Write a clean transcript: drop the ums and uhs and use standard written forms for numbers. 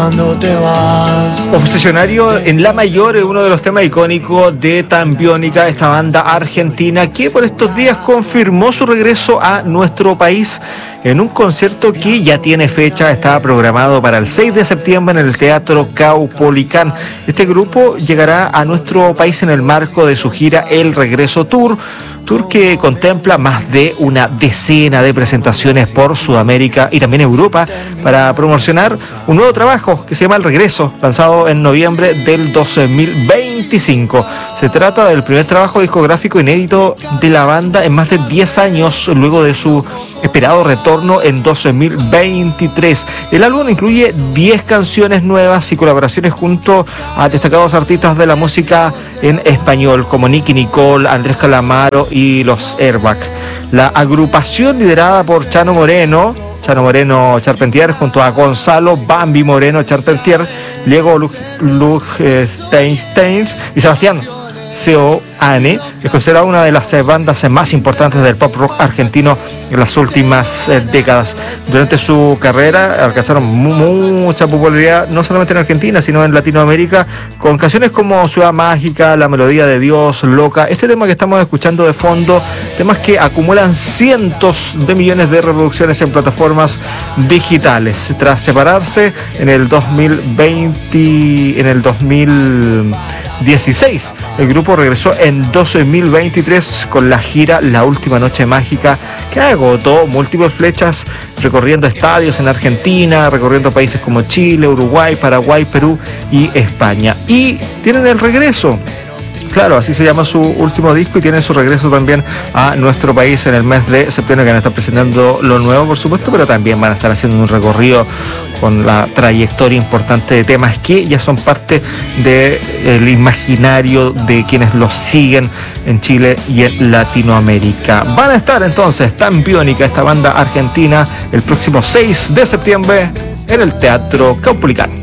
cuando te vas. Obsesionario en La Mayor es uno de los temas icónicos de Tan Biónica, esta banda argentina que por estos días confirmó su regreso a nuestro país en un concierto que ya tiene fecha, estaba programado para el 6 de septiembre en el Teatro Caupolicán. Este grupo llegará a nuestro país en el marco de su gira El Regreso Tour que contempla más de una decena de presentaciones por Sudamérica y también Europa para promocionar un nuevo trabajo que se llama El Regreso, lanzado en noviembre del 2025. Se trata del primer trabajo discográfico inédito de la banda en más de 10 años, luego de su esperado retorno en 2023. El álbum incluye 10 canciones nuevas y colaboraciones junto a destacados artistas de la música en español como Nicky Nicole, Andrés Calamaro y los Airbag. La agrupación liderada por Chano Moreno Charpentier junto a Gonzalo Bambi Moreno Charpentier, Diego Steins y Sebastián Seoane, es considerada una de las bandas más importantes del pop rock argentino en las últimas décadas. Durante su carrera alcanzaron mucha popularidad, no solamente en Argentina, sino en Latinoamérica, con canciones como Ciudad Mágica, La Melodía de Dios, Loca. Este tema que estamos escuchando de fondo, temas que acumulan cientos de millones de reproducciones en plataformas digitales. Tras separarse en el 2016, el grupo regresó en 2023 con la gira La Última Noche Mágica, que agotó múltiples flechas, recorriendo estadios en Argentina, recorriendo países como Chile, Uruguay, Paraguay, Perú y España. Y tienen el regreso. Claro, así se llama su último disco y tiene su regreso también a nuestro país en el mes de septiembre, que van a estar presentando lo nuevo, por supuesto, pero también van a estar haciendo un recorrido con la trayectoria importante de temas que ya son parte del imaginario de quienes los siguen en Chile y en Latinoamérica. Van a estar entonces Tan Biónica, esta banda argentina, el próximo 6 de septiembre en el Teatro Caupolicán.